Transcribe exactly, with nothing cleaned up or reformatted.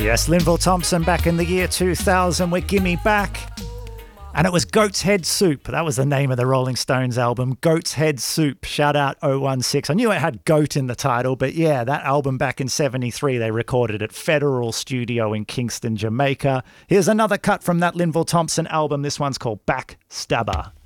Yes, Linval Thompson back in the year two thousand with Gimme Back. And it was Goat's Head Soup. That was the name of the Rolling Stones album, Goat's Head Soup. Shout out oh one six. I knew it had goat in the title, but yeah, that album back in seventy-three, they recorded at Federal Studio in Kingston, Jamaica. Here's another cut from that Linval Thompson album. This one's called Backstabber.